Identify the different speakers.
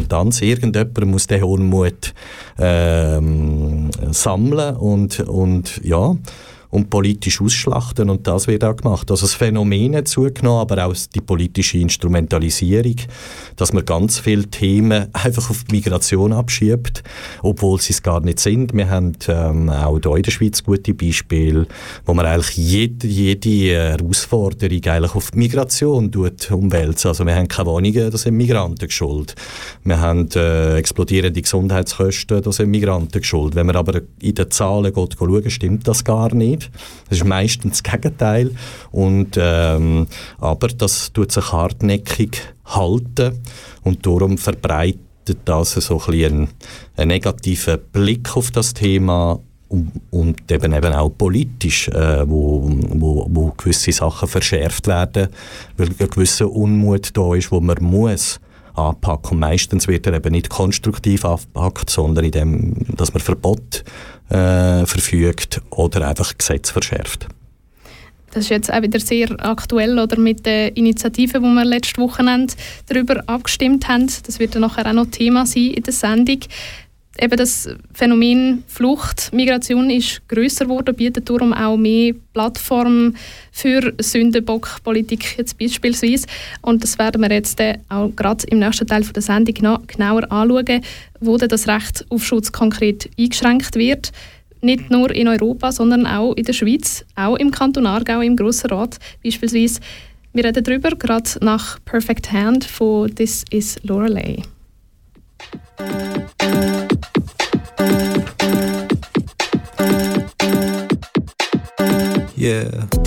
Speaker 1: Repräsentanz. Irgendjemand muss den Unmut sammeln und politisch ausschlachten, und das wird auch gemacht. Also das Phänomen hat zugenommen, aber auch die politische Instrumentalisierung, dass man ganz viele Themen einfach auf die Migration abschiebt, obwohl sie es gar nicht sind. Wir haben auch hier in der Schweiz gute Beispiele, wo man eigentlich jede Herausforderung eigentlich auf die Migration umwälzt. Also wir haben keine Wohnungen, das sind Migranten schuld. Wir haben explodierende Gesundheitskosten, das sind Migranten schuld. Wenn man aber in den Zahlen schaut, stimmt das gar nicht. Das ist meistens das Gegenteil. Aber das tut sich hartnäckig halten, und darum verbreitet das so ein bisschen einen negativen Blick auf das Thema und eben auch politisch, wo gewisse Sachen verschärft werden, weil ein gewisser Unmut da ist, wo man muss anpacken. Und meistens wird er eben nicht konstruktiv angepackt, sondern in dem, dass man Verbot verfügt oder einfach Gesetze verschärft.
Speaker 2: Das ist jetzt auch wieder sehr aktuell, oder, mit den Initiativen, die wir letzte Wochenende darüber abgestimmt haben. Das wird dann nachher auch noch Thema sein in der Sendung. Eben das Phänomen Flucht, Migration ist grösser geworden, bietet darum auch mehr Plattformen für Sündenbockpolitik jetzt beispielsweise. Und das werden wir jetzt auch gerade im nächsten Teil der Sendung noch genauer anschauen, wo das Recht auf Schutz konkret eingeschränkt wird. Nicht nur in Europa, sondern auch in der Schweiz, auch im Kanton Aargau, im Grossen Rat beispielsweise. Wir reden darüber gerade nach Perfect Hand von This is Lorelei.
Speaker 3: Yeah.